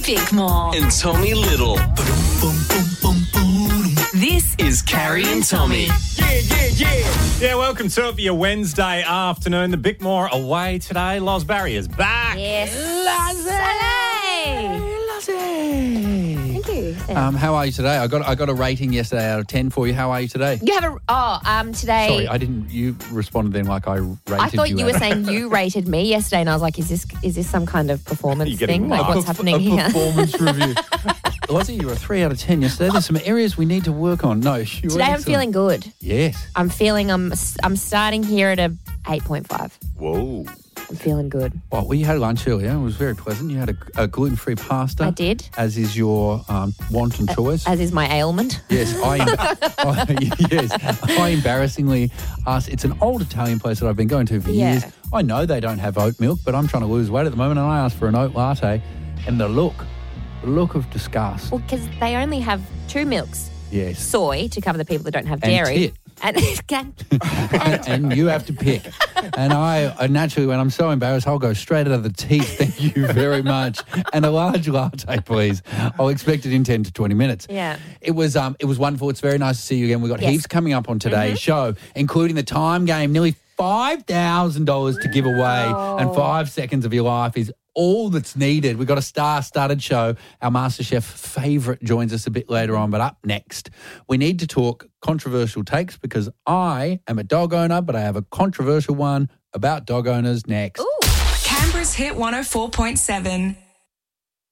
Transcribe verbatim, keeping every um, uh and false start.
Bickmore. And Tommy Little. This is Carrie and Tommy. Yeah, yeah, yeah. Yeah, welcome to it for your Wednesday afternoon. The Bickmore away today. Loz Barry is back. Yes. Thank you. Um, how are you today? I got I got a rating yesterday out of ten for you. How are you today? You have a oh um today. Sorry, I didn't. You responded then like I rated you. I thought you, out were of- saying you rated me yesterday, and I was like, is this is this some kind of performance You're getting thing? Like, marked. what's happening a here? performance review. Lozzie, you were a three out of ten yesterday. There's some areas we need to work on. No, you were Today I'm excellent. feeling good. Yes. I'm feeling I'm I'm starting here at a eight point five. Whoa. I'm feeling good. Well, we had lunch earlier. It was very pleasant. You had a, a gluten-free pasta. I did. As is your um, want and choice. As is my ailment. Yes, I, I yes, I embarrassingly asked. It's an old Italian place that I've been going to for Yeah. years. I know they don't have oat milk, but I'm trying to lose weight at the moment, and I asked for an oat latte, and the look, the look of disgust. Well, because they only have two milks. Yes, Soy to cover the people that don't have And dairy. tit. And and, and you have to pick. And I, I naturally, when I'm so embarrassed, I'll go straight out of the teeth. Thank you very much. And a large latte, please. I'll expect it in ten to twenty minutes. Yeah. It was um, it was wonderful. It's very nice to see you again. We've got Yes. heaps coming up on today's show, including the time game. Nearly five thousand dollars to give away, and five seconds of your life is all that's needed. We've got a star-studded show. Our MasterChef favourite joins us a bit later on, but up next, we need to talk controversial takes because I am a dog owner, but I have a controversial one about dog owners next. Ooh. Canberra's Hit one oh four point seven.